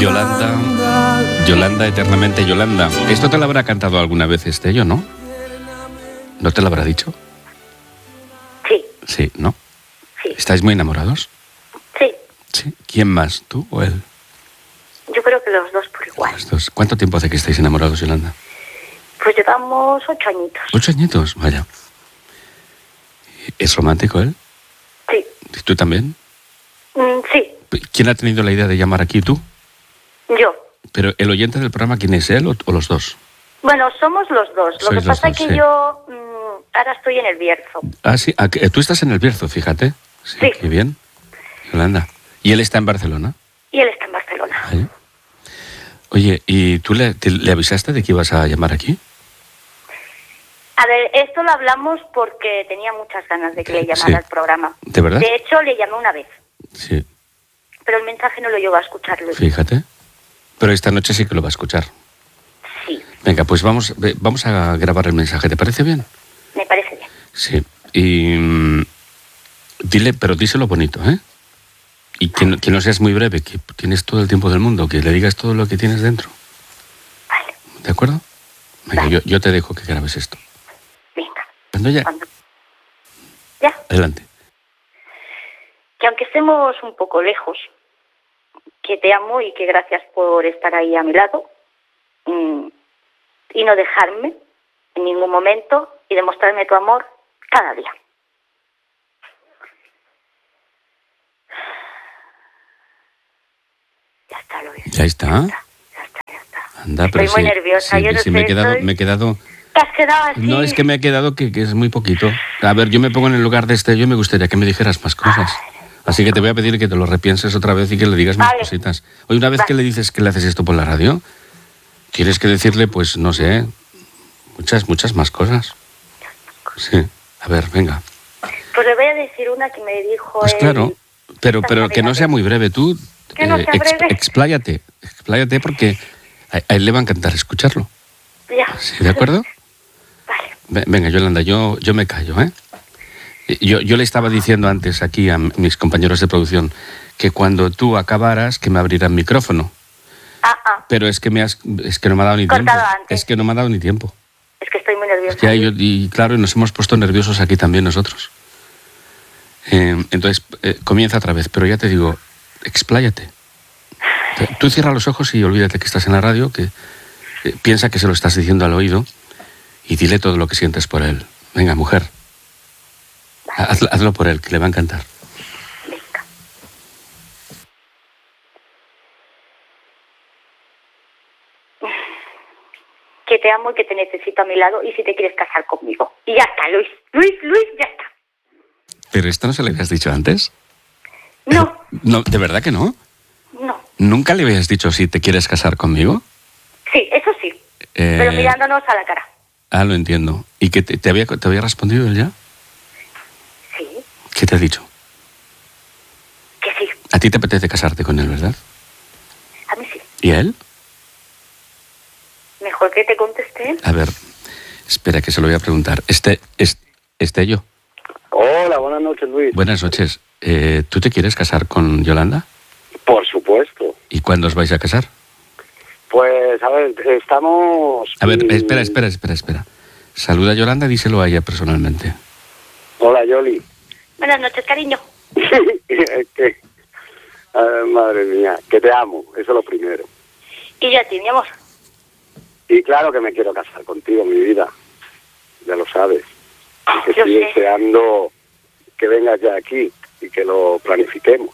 Yolanda, eternamente Yolanda. Esto te lo habrá cantado alguna vez Estello, ¿no? ¿No te lo habrá dicho? Sí. Sí, ¿no? Sí. ¿Estáis muy enamorados? Sí. Sí. ¿Quién más, tú o él? Yo creo que los dos por igual. Los dos. ¿Cuánto tiempo hace que estáis enamorados, Yolanda? Pues llevamos 8 añitos. 8 añitos, vaya. ¿Es romántico él? Sí. ¿Y tú también? Sí. ¿Quién ha tenido la idea de llamar aquí, tú? Yo. Pero el oyente del programa, ¿quién es, él o los dos? Bueno, somos los dos. Lo Sois que pasa es dos, que sí. yo ahora estoy en el Bierzo. Ah, sí. Tú estás en el Bierzo, fíjate. Sí. Sí. Qué bien. Yolanda. ¿Y él está en Barcelona? Y él está en Barcelona. Vale. Oye, ¿y tú le avisaste de que ibas a llamar aquí? A ver, esto lo hablamos porque tenía muchas ganas de que le llamara Sí. al programa. ¿De verdad? De hecho, le llamé una vez, Sí, pero el mensaje no lo llegó a escuchar Luis. fíjate. Pero esta noche sí que lo va a escuchar. Sí, Venga, pues vamos a grabar el mensaje. ¿Te parece bien? me parece bien. Sí. Y pero díselo bonito, ¿eh? Y que no seas muy breve, que tienes todo el tiempo del mundo, que le digas todo lo que tienes dentro. Vale, ¿De acuerdo? Venga, Vale. yo te dejo que grabes esto. venga. ¿Cuándo ya? Cuando- Ya, Adelante. que aunque estemos un poco lejos, que te amo y que gracias por estar ahí a mi lado y no dejarme en ningún momento y demostrarme tu amor cada día. Ya está, Luis. Ya está. Ya está. Anda, Estoy pero muy sí, nerviosa, sí, yo no sí, sé, me he quedado... ¿Te has quedado así? No, es que me he quedado que es muy poquito. A ver, yo me pongo en el lugar de Estello y me gustaría que me dijeras más cosas. Así que te voy a pedir que te lo repienses otra vez y que le digas más Vale. cositas. Oye, una vez Vale. que le dices que le haces esto por la radio, tienes que decirle, pues, no sé, muchas más cosas. Sí. A ver, venga. Pues le voy a decir una que me dijo Pues él. claro, pero que no sea muy breve. Tú Que no sea breve. expláyate porque a él le va a encantar escucharlo. Ya. ¿Sí, de acuerdo? Vale. Venga, Yolanda, yo me callo, ¿eh? Yo le estaba diciendo antes aquí a mis compañeros de producción que cuando tú acabaras que me abrieran micrófono. Pero es que no me ha dado ni tiempo. Cortado antes. Es que no me ha dado ni tiempo. Es que estoy muy nerviosa. Es que y claro, nos hemos puesto nerviosos aquí también nosotros. Entonces, comienza otra vez, pero ya te digo, expláyate. Tú cierra los ojos y olvídate que estás en la radio, que piensa que se lo estás diciendo al oído y dile todo lo que sientes por él. Venga, mujer. Hazlo por él, que le va a encantar. Venga. Que te amo y que te necesito a mi lado y si te quieres casar conmigo. Y ya está, Luis. Luis, ya está. ¿Pero esto no se le habías dicho antes? No, No, ¿de verdad que no? no. ¿Nunca le habías dicho si te quieres casar conmigo? Sí, eso sí. Pero mirándonos a la cara. Ah, lo entiendo. ¿Y que te había respondido él ya? Sí, ¿Qué te ha dicho? que sí. A ti te apetece casarte con él, ¿verdad? A mí sí. ¿Y a él? Mejor que te conteste él. A ver, espera que se lo voy a preguntar. Estello. Hola, buenas noches, Luis. Buenas noches. ¿Tú te quieres casar con Yolanda? Por supuesto. ¿Y cuándo os vais a casar? Pues, a ver, estamos... A ver, espera. Saluda a Yolanda y díselo a ella personalmente. Hola, Yoli. Buenas noches, cariño. Es que... madre mía, que te amo, eso es lo primero. Y yo a ti, mi amor. Y claro que me quiero casar contigo, mi vida. Ya lo sabes. Y que Yo estoy sé. deseando que vengas ya aquí y que lo planifiquemos.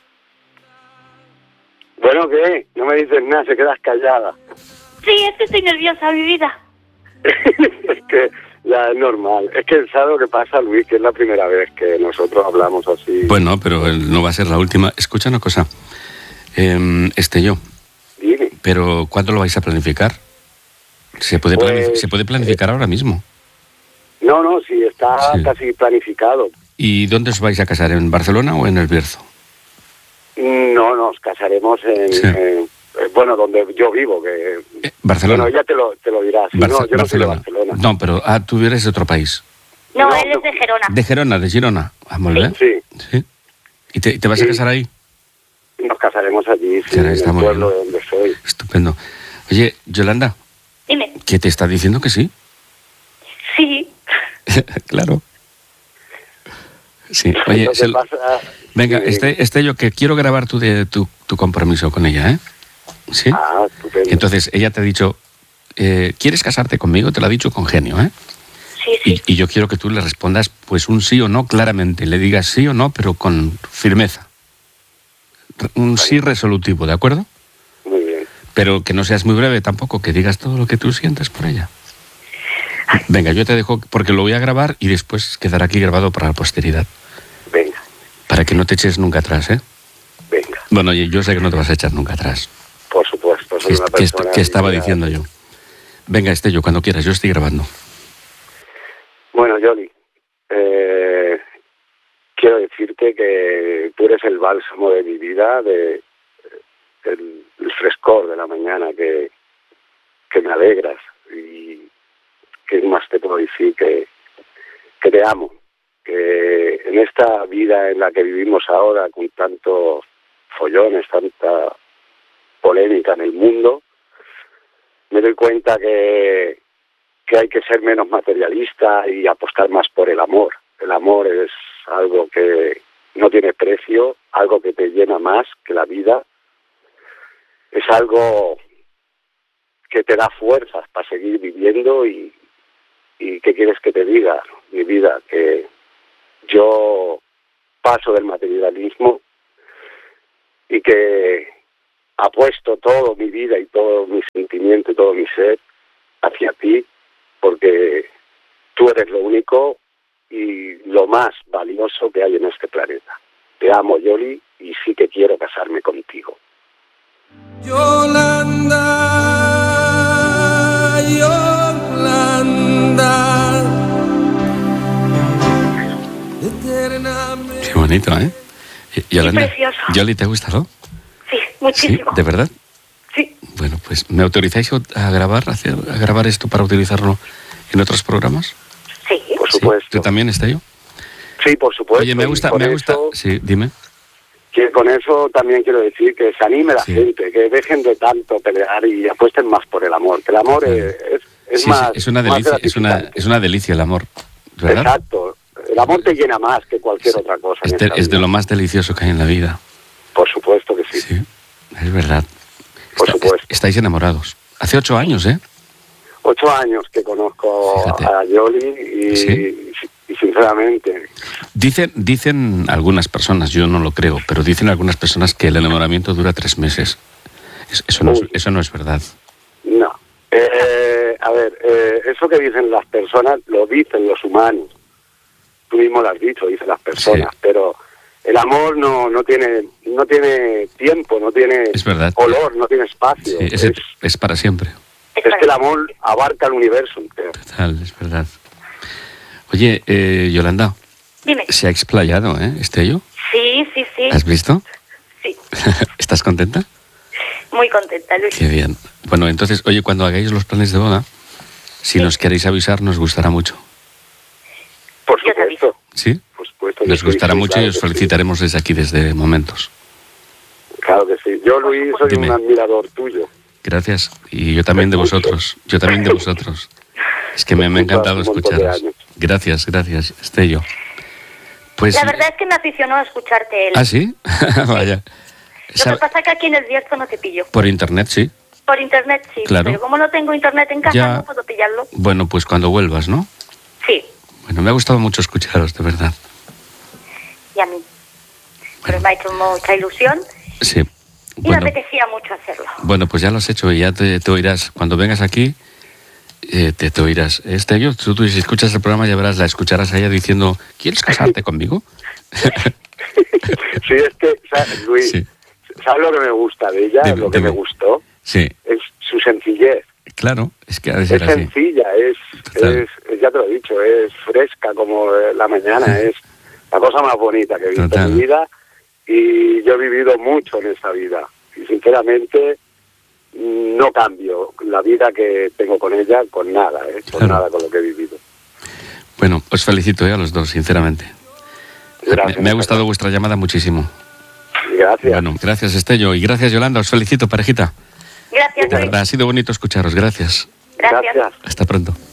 Bueno, ¿qué? No me dices nada, se quedas callada. Sí, es que estoy nerviosa, mi vida. Es que ya es normal. Es que ¿sabes lo que pasa, Luis? Que es la primera vez que nosotros hablamos así. Bueno, pero no va a ser la última. Escucha una cosa. Estello, Dime. ¿pero cuándo lo vais a planificar? Se puede planificar ahora mismo. No, sí, está Sí. casi planificado. ¿Y dónde os vais a casar? ¿En Barcelona o en El Bierzo? No, nos casaremos Sí. bueno, donde yo vivo, que... Barcelona. Bueno, ya te lo dirás. No, yo no soy de Barcelona. No, pero tú eres de otro país. No, No, él es de Gerona. De Girona. Ah, muy bien. Sí. Sí. ¿Y te vas a Sí. casar ahí? y nos casaremos allí, sí, Claro, en está el muy pueblo bien. de donde soy. Estupendo. Oye, Yolanda, Dime. ¿qué te está diciendo que sí? Sí. Claro. Sí, oye, Lo que pasa... venga, sí. yo que quiero grabar tu compromiso con ella, ¿eh? ¿Sí? Ah, estupendo. Entonces, ella te ha dicho, ¿quieres casarte conmigo? Te lo ha dicho con genio, ¿eh? Sí. Y yo quiero que tú le respondas, pues un sí o no claramente. Le digas sí o no, pero con firmeza. Un sí resolutivo, ¿de acuerdo? Muy bien. Pero que no seas muy breve tampoco, que digas todo lo que tú sientes por ella. Venga, yo te dejo porque lo voy a grabar y después quedará aquí grabado para la posteridad. Venga, Para que no te eches nunca atrás, ¿eh? venga. Bueno, oye, yo sé que no te vas a echar nunca atrás. Por supuesto, soy una persona... ¿Qué estaba diciendo yo? Venga, Estello, cuando quieras, yo estoy grabando. Bueno, Yoli, quiero decirte que tú eres el bálsamo de mi vida, el frescor de la mañana que me alegras. Y qué más te puedo decir que te amo. Que en esta vida en la que vivimos ahora, con tantos follones, tanta polémica en el mundo, me doy cuenta que hay que ser menos materialista y apostar más por el amor. El amor es algo que no tiene precio, algo que te llena más que la vida. Es algo que te da fuerzas para seguir viviendo y ¿qué quieres que te diga, mi vida? Que yo paso del materialismo y que apuesto toda mi vida y todo mi sentimiento y todo mi ser hacia ti, porque tú eres lo único y lo más valioso que hay en este planeta. Te amo, Yoli, y sí que quiero casarme contigo. Yolanda, Yolanda, eternamente. Qué bonito, ¿eh? Yolanda, Qué precioso. ¿Yoli te ha gustado? Sí, muchísimo. ¿Sí? ¿De verdad? Sí. Bueno, pues ¿me autorizáis a grabar esto para utilizarlo en otros programas? Sí. Por Sí. supuesto. ¿Tú también, Estello? Sí, por supuesto. Oye, me y gusta. con eso, Sí, dime. que con eso también quiero decir que se anime la Sí. gente, que dejen de tanto pelear y apuesten más por el amor. Que el amor es Sí, más... sí, es una más delicia, gratificante. es una delicia el amor, ¿verdad? Exacto. El amor te llena más que cualquier otra cosa. en esta Es de vida. lo más delicioso que hay en la vida. Por supuesto que sí. Sí, es verdad. Por supuesto. Estáis enamorados. Hace 8 años, ¿eh? 8 años que conozco Fíjate. a Yoli Sí. y sinceramente, Dicen algunas personas, yo no lo creo, pero dicen algunas personas que el enamoramiento dura 3 meses. Eso no es verdad. no. A ver, eso que dicen las personas, lo dicen los humanos. Tú mismo lo has dicho, dicen las personas, Sí. pero el amor no tiene tiempo, no tiene Es verdad. color, no tiene espacio. Sí, es para siempre. Es que el amor abarca el universo entero. Total, es verdad. Oye, Yolanda, Dime. se ha explayado, ¿eh? Estello. Sí. ¿Has visto? Sí. ¿Estás contenta? Muy contenta, Luis. Qué bien. Bueno, entonces, oye, cuando hagáis los planes de boda, si Sí. nos queréis avisar, nos gustará mucho. Por Yo te aviso. supuesto. ¿Sí? Por supuesto. Nos Sí, gustará sí, mucho claro y os que sí. felicitaremos desde aquí, desde Momentos. Claro que sí. Yo, Luis, soy Dime. un admirador tuyo. Gracias. Y yo también de vosotros. Yo también de vosotros. Es que me ha encantado Hace un montón de escucharos. años. Gracias, Estello. Pues, La verdad es que me aficionó a escucharte él. ¿Ah, sí? Vaya. Lo que pasa es que aquí en el Bierzo no te pillo. Por internet, sí. Por internet sí, Claro. pero como no tengo internet en casa Ya. no puedo pillarlo. Bueno, pues cuando vuelvas, ¿no? Sí, Bueno, me ha gustado mucho escucharos, de verdad. y a mí. Pero me ha hecho mucha ilusión Sí. y me Bueno, apetecía mucho hacerlo. bueno, pues ya lo has hecho y ya te oirás. Cuando vengas aquí, te oirás. Estello, tú si escuchas el programa ya verás, la escucharás a ella diciendo, ¿quieres casarte conmigo? Sí, es que, ¿sabes, Luis? Sí. ¿Sabes lo que me gusta de ella? Dime, Lo que dime. me gustó Sí, es su sencillez. claro, es que ha de Es ser así. sencilla, Total. ya te lo he dicho, es fresca como la mañana, es la cosa más bonita que he visto Total. en mi vida y yo he vivido mucho en esta vida y sinceramente no cambio la vida que tengo con ella con nada, con Claro. nada con lo que he vivido. Bueno, os felicito a los dos, sinceramente. Gracias. Me ha gustado vuestra llamada muchísimo. Gracias. Bueno, gracias, Estello, y gracias, Yolanda. Os felicito, parejita. Gracias. De verdad, ha sido bonito escucharos. Gracias. Gracias. Hasta pronto.